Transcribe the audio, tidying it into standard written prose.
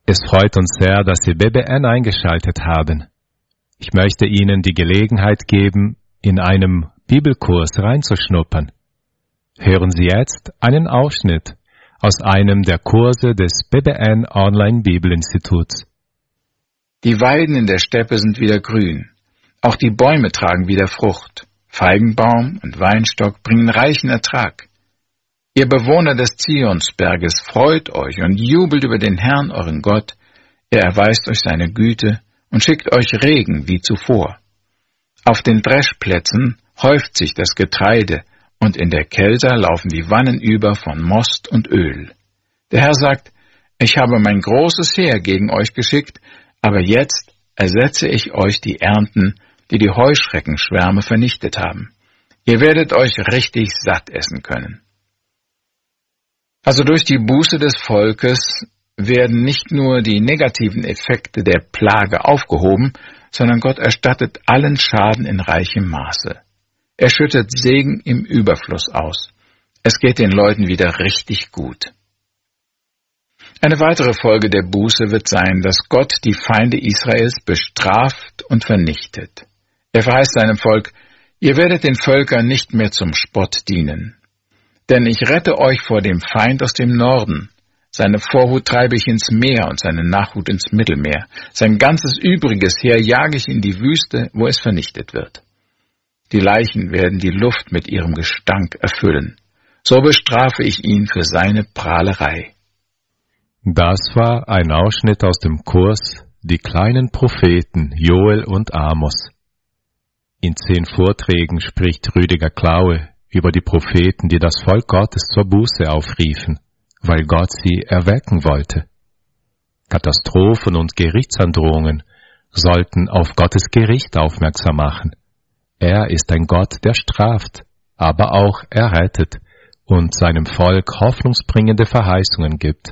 Es freut uns sehr, dass Sie BBN eingeschaltet haben. Ich möchte Ihnen die Gelegenheit geben, in einem Bibelkurs reinzuschnuppern. Hören Sie jetzt einen Ausschnitt aus einem der Kurse des BBN Online Bibelinstituts. Die Weiden in der Steppe sind wieder grün. Auch die Bäume tragen wieder Frucht. Feigenbaum und Weinstock bringen reichen Ertrag. Ihr Bewohner des Zionsberges, freut euch und jubelt über den Herrn, euren Gott. Er erweist euch seine Güte und schickt euch Regen wie zuvor. Auf den Dreschplätzen häuft sich das Getreide, und in der Kelter laufen die Wannen über von Most und Öl. Der Herr sagt, ich habe mein großes Heer gegen euch geschickt, aber jetzt ersetze ich euch die Ernten, die die Heuschreckenschwärme vernichtet haben. Ihr werdet euch richtig satt essen können. Also durch die Buße des Volkes werden nicht nur die negativen Effekte der Plage aufgehoben, sondern Gott erstattet allen Schaden in reichem Maße. Er schüttet Segen im Überfluss aus. Es geht den Leuten wieder richtig gut. Eine weitere Folge der Buße wird sein, dass Gott die Feinde Israels bestraft und vernichtet. Er verheißt seinem Volk, ihr werdet den Völkern nicht mehr zum Spott dienen. Denn ich rette euch vor dem Feind aus dem Norden. Seine Vorhut treibe ich ins Meer und seine Nachhut ins Mittelmeer. Sein ganzes übriges Heer jage ich in die Wüste, wo es vernichtet wird. Die Leichen werden die Luft mit ihrem Gestank erfüllen. So bestrafe ich ihn für seine Prahlerei. Das war ein Ausschnitt aus dem Kurs Die kleinen Propheten Joel und Amos. In 10 Vorträgen spricht Rüdiger Klaue über die Propheten, die das Volk Gottes zur Buße aufriefen, weil Gott sie erwecken wollte. Katastrophen und Gerichtsandrohungen sollten auf Gottes Gericht aufmerksam machen. Er ist ein Gott, der straft, aber auch errettet und seinem Volk hoffnungsbringende Verheißungen gibt.